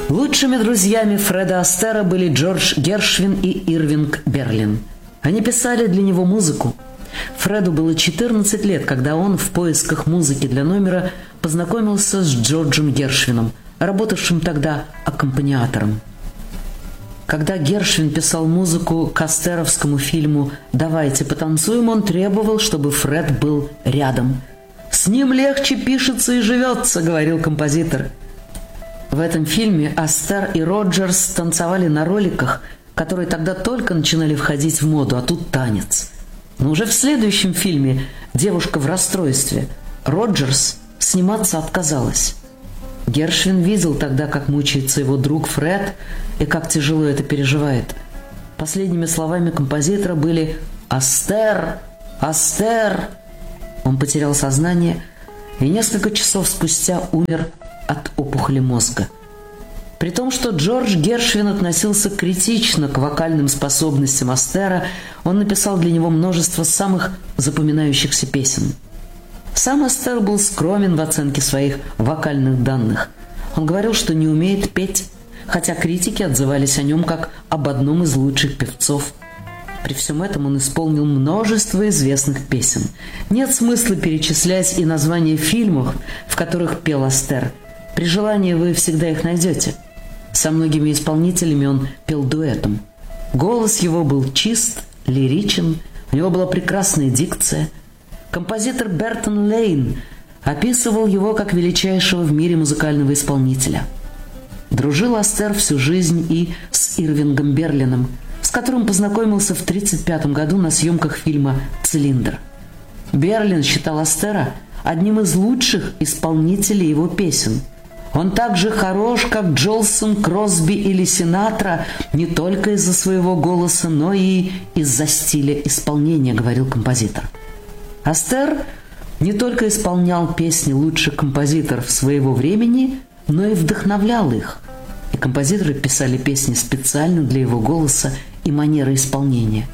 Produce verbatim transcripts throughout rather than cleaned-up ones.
Лучшими друзьями Фреда Астера были Джордж Гершвин и Ирвинг Берлин. Они писали для него музыку. Фреду было четырнадцать лет, когда он в поисках музыки для номера познакомился с Джорджем Гершвином, работавшим тогда аккомпаниатором. Когда Гершвин писал музыку к астеровскому фильму «Давайте потанцуем», он требовал, чтобы Фред был рядом. «С ним легче пишется и живется», — говорил композитор. В этом фильме Астер и Роджерс танцевали на роликах, которые тогда только начинали входить в моду, а тут танец. Но уже в следующем фильме «Девушка в расстройстве» Роджерс сниматься отказалась. Гершвин видел тогда, как мучается его друг Фред и как тяжело это переживает. Последними словами композитора были «Астер! Астер!». Он потерял сознание и несколько часов спустя умер от опухоли мозга. При том, что Джордж Гершвин относился критично к вокальным способностям Астера, он написал для него множество самых запоминающихся песен. Сам Астер был скромен в оценке своих вокальных данных. Он говорил, что не умеет петь, хотя критики отзывались о нем как об одном из лучших певцов. При всем этом он исполнил множество известных песен. Нет смысла перечислять и названия фильмов, в которых пел Астер. При желании вы всегда их найдете. Со многими исполнителями он пел дуэтом. Голос его был чист, лиричен, у него была прекрасная дикция. Композитор Бертон Лейн описывал его как величайшего в мире музыкального исполнителя. Дружил Астер всю жизнь и с Ирвингом Берлином, с которым познакомился в тысяча девятьсот тридцать пятом году на съемках фильма «Цилиндр». Берлин считал Астера одним из лучших исполнителей его песен. Он так же хорош, как Джолсон, Кросби или Синатра, не только из-за своего голоса, но и из-за стиля исполнения, говорил композитор. Астер не только исполнял песни лучших композиторов своего времени, но и вдохновлял их. И композиторы писали песни специально для его голоса и манеры исполнения.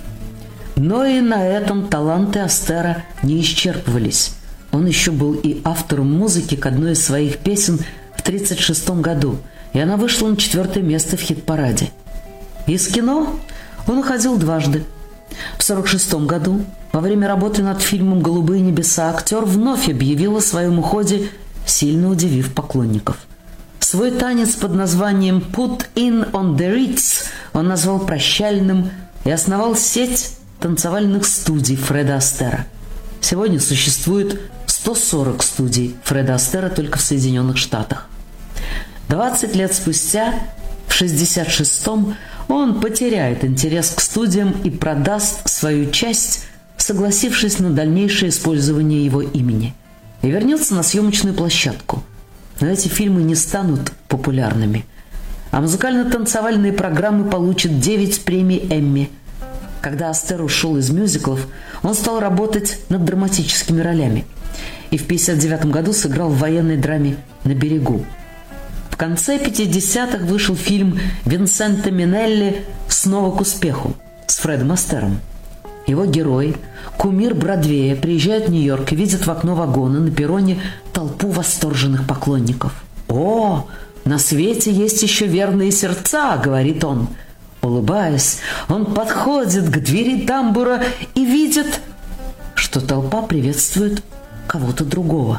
Но и на этом таланты Астера не исчерпывались. Он еще был и автором музыки к одной из своих песен в тридцать шестом году, и она вышла на четвертое место в хит-параде. Из кино он уходил дважды. В сорок шестом году, во время работы над фильмом «Голубые небеса», актер вновь объявил о своем уходе, сильно удивив поклонников. Свой танец под названием «Put in on the Ritz» он назвал прощальным и основал сеть танцевальных студий Фреда Астера. Сегодня существует сто сорок студий Фреда Астера только в Соединенных Штатах. двадцать лет спустя, в шестьдесят шестом, он потеряет интерес к студиям и продаст свою часть, согласившись на дальнейшее использование его имени, и вернется на съемочную площадку. Но эти фильмы не станут популярными, а музыкально-танцевальные программы получат девять премий Эмми. Когда Астер ушел из мюзиклов, он стал работать над драматическими ролями и в пятьдесят девятом году сыграл в военной драме «На берегу». В конце пятидесятых вышел фильм Винсента Минелли «Снова к успеху» с Фредом Астером. Его герой, кумир Бродвея, приезжает в Нью-Йорк и видит в окно вагона на перроне толпу восторженных поклонников. «О, на свете есть еще верные сердца», — говорит он. Улыбаясь, он подходит к двери тамбура и видит, что толпа приветствует кого-то другого.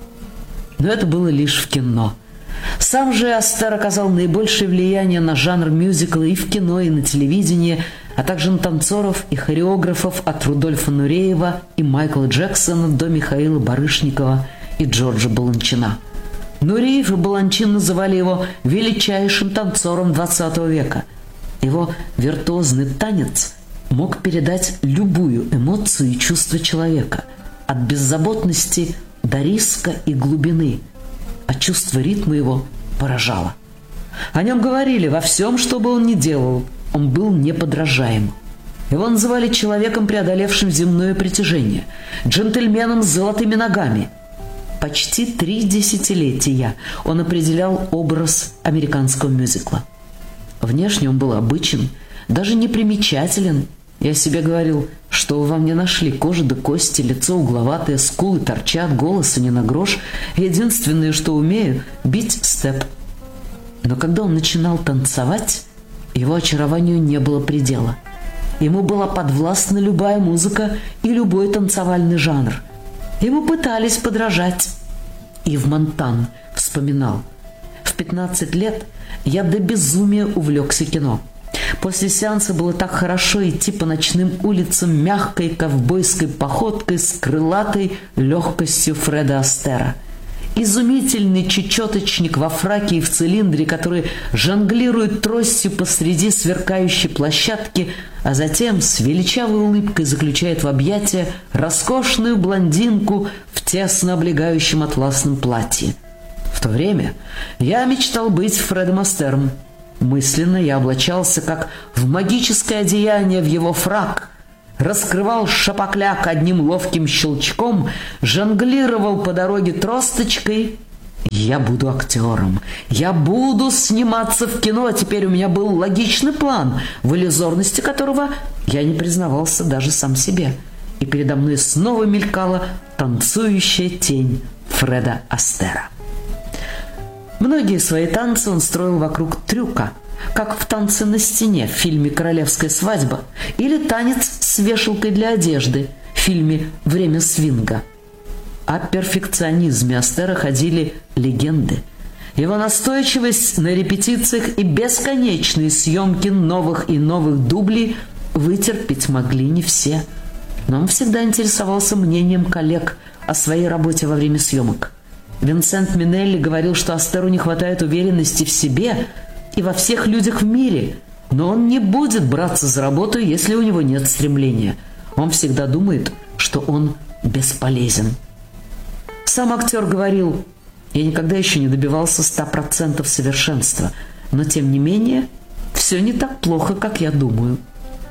Но это было лишь в кино. Сам же Астер оказал наибольшее влияние на жанр мюзикла и в кино, и на телевидении, а также на танцоров и хореографов от Рудольфа Нуреева и Майкла Джексона до Михаила Барышникова и Джорджа Баланчина. Нуреев и Баланчин называли его величайшим танцором двадцатого века. Его виртуозный танец мог передать любую эмоцию и чувство человека, от беззаботности до риска и глубины, а чувство ритма его поражало. О нем говорили во всем, что бы он ни делал, он был неподражаем. Его называли человеком, преодолевшим земное притяжение, джентльменом с золотыми ногами. Почти три десятилетия он определял образ американского мюзикла. Внешне он был обычен, даже непримечателен. Я себе говорил, что вы во мне нашли: кожа да кости, лицо угловатое, скулы торчат, голоса не на грош. Единственное, что умею — бить степ. Но когда он начинал танцевать, его очарованию не было предела. Ему была подвластна любая музыка и любой танцевальный жанр. Ему пытались подражать. Ив Монтан вспоминал: «В пятнадцать лет я до безумия увлекся кино. После сеанса было так хорошо идти по ночным улицам мягкой ковбойской походкой с крылатой легкостью Фреда Астера. Изумительный чечеточник во фраке и в цилиндре, который жонглирует тростью посреди сверкающей площадки, а затем с величавой улыбкой заключает в объятия роскошную блондинку в тесно облегающем атласном платье. В то время я мечтал быть Фредом Астером. Мысленно я облачался, как в магическое одеяние, в его фрак, раскрывал шапокляк одним ловким щелчком, жонглировал по дороге тросточкой. Я буду актером, я буду сниматься в кино. Теперь у меня был логичный план, в иллюзорности которого я не признавался даже сам себе. И передо мной снова мелькала танцующая тень Фреда Астера». Многие свои танцы он строил вокруг трюка, как в «Танце на стене» в фильме «Королевская свадьба» или «Танец с вешалкой для одежды» в фильме «Время свинга». О перфекционизме Астера ходили легенды. Его настойчивость на репетициях и бесконечные съемки новых и новых дублей вытерпеть могли не все. Но он всегда интересовался мнением коллег о своей работе во время съемок. Винсент Минелли говорил, что Астеру не хватает уверенности в себе и во всех людях в мире, но он не будет браться за работу, если у него нет стремления. Он всегда думает, что он бесполезен. Сам актер говорил: «Я никогда еще не добивался ста процентов совершенства, но тем не менее все не так плохо, как я думаю».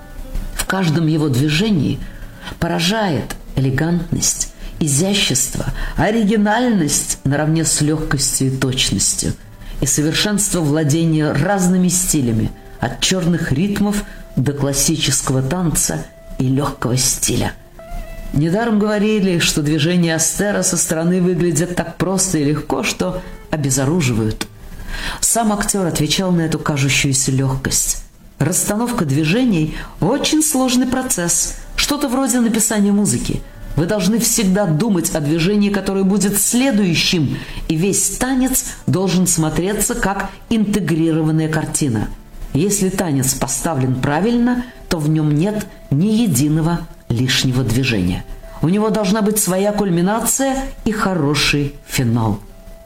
В каждом его движении поражает элегантность, изящество, оригинальность наравне с легкостью и точностью, и совершенство владения разными стилями, от черных ритмов до классического танца и легкого стиля. Недаром говорили, что движения Астера со стороны выглядят так просто и легко, что обезоруживают. Сам актер отвечал на эту кажущуюся легкость. Расстановка движений – очень сложный процесс, что-то вроде написания музыки. Вы должны всегда думать о движении, которое будет следующим, и весь танец должен смотреться как интегрированная картина. Если танец поставлен правильно, то в нем нет ни единого лишнего движения. У него должна быть своя кульминация и хороший финал.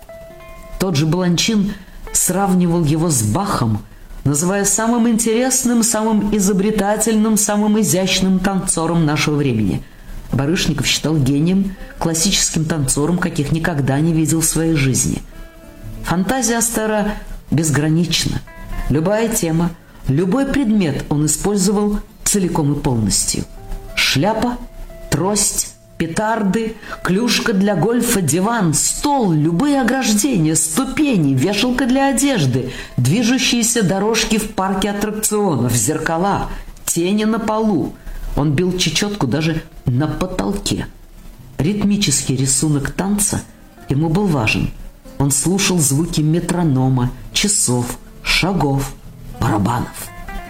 Тот же Баланчин сравнивал его с Бахом, называя самым интересным, самым изобретательным, самым изящным танцором нашего времени. Барышников считал гением, классическим танцором, каких никогда не видел в своей жизни. Фантазия Астера безгранична. Любая тема, любой предмет он использовал целиком и полностью. Шляпа, трость, петарды, клюшка для гольфа, диван, стол, любые ограждения, ступени, вешалка для одежды, движущиеся дорожки в парке аттракционов, зеркала, тени на полу. Он бил чечетку даже на потолке. Ритмический рисунок танца ему был важен. Он слушал звуки метронома, часов, шагов, барабанов.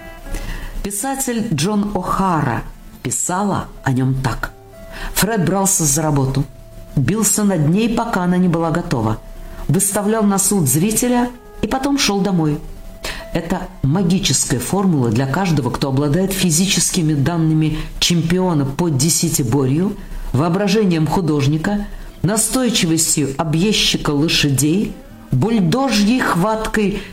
Писатель Джон О'Хара писала о нем так: «Фред брался за работу, бился над ней, пока она не была готова, выставлял на суд зрителя и потом шел домой. Это магическая формула для каждого, кто обладает физическими данными чемпиона по десятиборью, воображением художника, настойчивостью объездчика лошадей, бульдожьей хваткой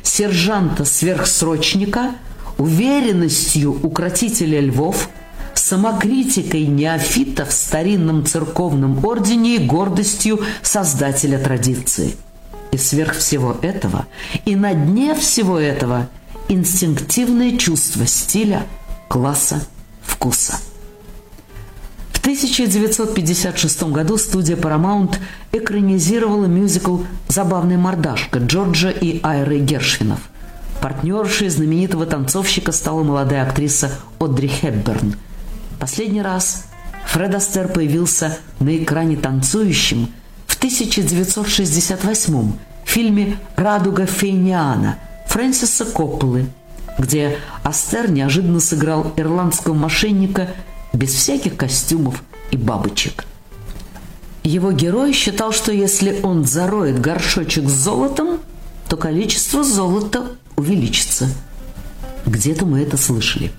сержанта-сверхсрочника, уверенностью укротителя львов, самокритикой неофита в старинном церковном ордене и гордостью создателя традиции. И сверх всего этого, и на дне всего этого инстинктивное чувство стиля, класса, вкуса». В тысяча девятьсот пятьдесят шестом году студия Paramount экранизировала мюзикл «Забавная мордашка» Джорджа и Айры Гершвинов. Партнершей знаменитого танцовщика стала молодая актриса Одри Хепберн. Последний раз Фред Астер появился на экране танцующим в тысяча девятьсот шестьдесят восьмом в фильме «Радуга Фейниана» Фрэнсиса Копполы, где Астер неожиданно сыграл ирландского мошенника без всяких костюмов и бабочек. Его герой считал, что если он зароет горшочек с золотом, то количество золота увеличится. Где-то мы это слышали.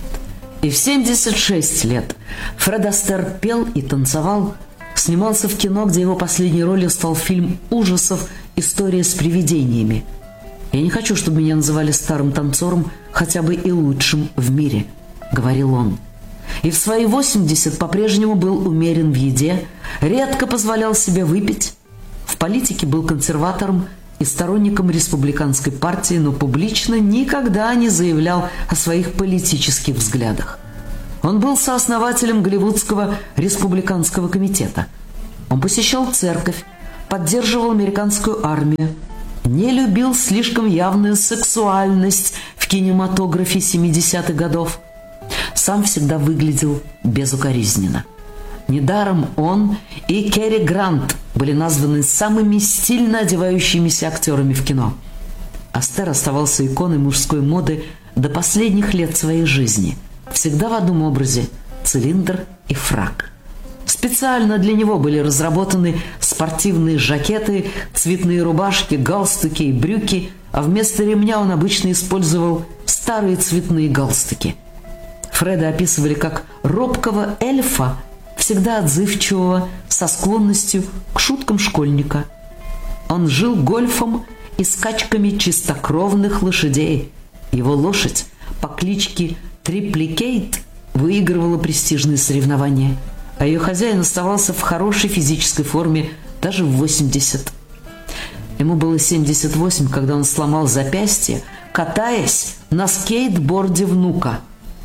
И в семьдесят шесть лет Фред Астер пел и танцевал, снимался в кино, где его последней ролью стал фильм ужасов «История с привидениями». «Я не хочу, чтобы меня называли старым танцором, хотя бы и лучшим в мире», — говорил он. И в свои восемьдесят по-прежнему был умерен в еде, редко позволял себе выпить. В политике был консерватором и сторонником республиканской партии, но публично никогда не заявлял о своих политических взглядах. Он был сооснователем Голливудского республиканского комитета. Он посещал церковь, поддерживал американскую армию, не любил слишком явную сексуальность в кинематографе семидесятых годов. Сам всегда выглядел безукоризненно. Недаром он и Кэрри Грант были названы самыми стильно одевающимися актерами в кино. Астер оставался иконой мужской моды до последних лет своей жизни. Всегда в одном образе – цилиндр и фрак. Специально для него были разработаны спортивные жакеты, цветные рубашки, галстуки и брюки, а вместо ремня он обычно использовал старые цветные галстуки. Фреда описывали как робкого эльфа, всегда отзывчивого, со склонностью к шуткам школьника. Он жил гольфом и скачками чистокровных лошадей. Его лошадь по кличке Трипликейт выигрывала престижные соревнования, а ее хозяин оставался в хорошей физической форме даже в восемьдесят. Ему было семьдесят восемь, когда он сломал запястье, катаясь на скейтборде внука.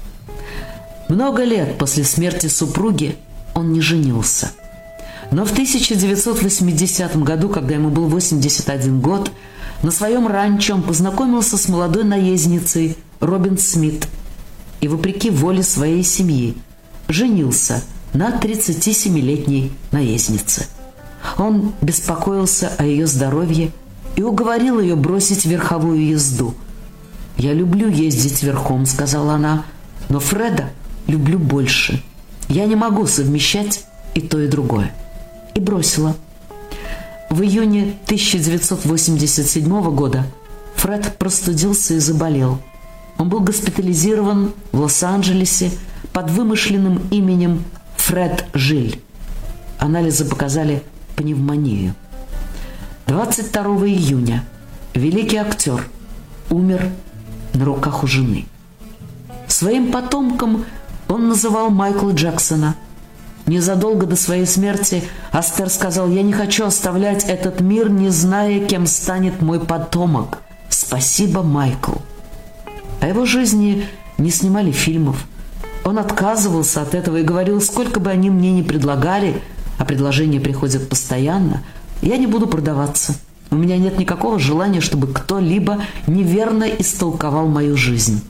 Много лет после смерти супруги он не женился. Но в тысяча девятьсот восьмидесятом году, когда ему был восемьдесят один год, на своем ранчо он познакомился с молодой наездницей Робин Смит и, вопреки воле своей семьи, женился на тридцатисемилетней наезднице. Он беспокоился о ее здоровье и уговорил ее бросить верховую езду. «Я люблю ездить верхом», — сказала она, — «но Фреда люблю больше. Я не могу совмещать и то, и другое». И бросила. В июне тысяча девятьсот восемьдесят седьмого года Фред простудился и заболел. Он был госпитализирован в Лос-Анджелесе под вымышленным именем Фред Жиль. Анализы показали пневмонию. двадцать второго июня великий актер умер на руках у жены. Своим потомком он называл Майкла Джексона. Незадолго до своей смерти Астер сказал: «Я не хочу оставлять этот мир, не зная, кем станет мой потомок. Спасибо, Майкл». О его жизни не снимали фильмов. Он отказывался от этого и говорил: «Сколько бы они мне ни предлагали, а предложения приходят постоянно, я не буду продаваться. У меня нет никакого желания, чтобы кто-либо неверно истолковал мою жизнь».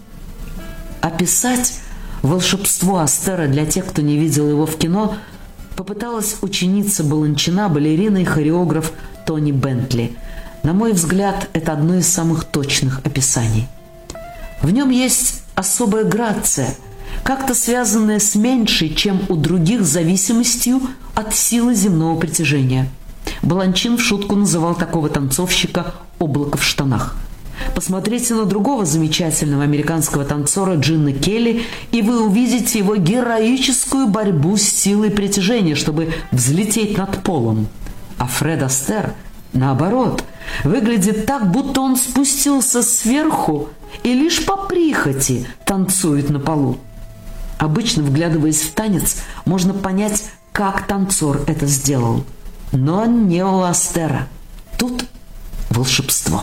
Описать волшебство Астера для тех, кто не видел его в кино, попыталась ученица Баланчина, балерина и хореограф Тони Бентли. На мой взгляд, это одно из самых точных описаний. В нем есть особая грация, как-то связанная с меньшей, чем у других, зависимостью от силы земного притяжения. Баланчин в шутку называл такого танцовщика «облако в штанах». Посмотрите на другого замечательного американского танцора Джина Келли, и вы увидите его героическую борьбу с силой притяжения, чтобы взлететь над полом. А Фред Астер, наоборот, выглядит так, будто он спустился сверху и лишь по прихоти танцует на полу. Обычно, вглядываясь в танец, можно понять, как танцор это сделал. Но не у Астера. Тут волшебство.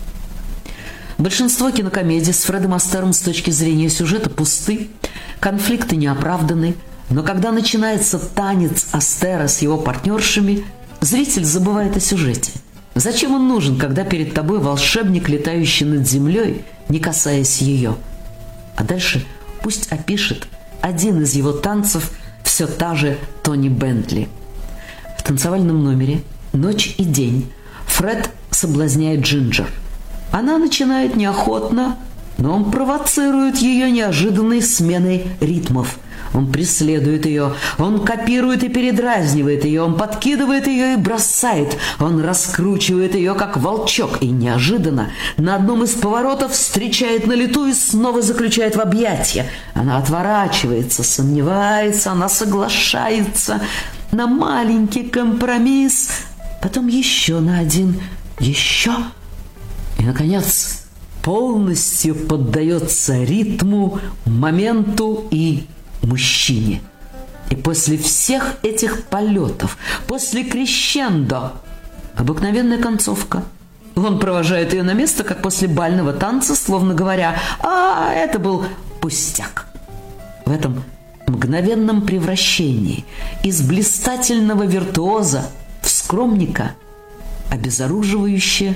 Большинство кинокомедий с Фредом Астером с точки зрения сюжета пусты, конфликты неоправданы, но когда начинается танец Астера с его партнершами, зритель забывает о сюжете. Зачем он нужен, когда перед тобой волшебник, летающий над землей, не касаясь ее? А дальше пусть опишет один из его танцев все та же Тони Бентли. В танцевальном номере «Ночь и день» Фред соблазняет Джинджер. Она начинает неохотно, но он провоцирует ее неожиданной сменой ритмов. Он преследует ее, он копирует и передразнивает ее, он подкидывает ее и бросает, он раскручивает ее, как волчок, и неожиданно на одном из поворотов встречает на лету и снова заключает в объятия. Она отворачивается, сомневается, она соглашается на маленький компромисс, потом еще на один, еще, и, наконец, полностью поддается ритму, моменту и мужчине. И после всех этих полетов, после крещендо, обыкновенная концовка. Он провожает ее на место, как после бального танца, словно говоря: «А, это был пустяк». В этом мгновенном превращении из блистательного виртуоза в скромника обезоруживающее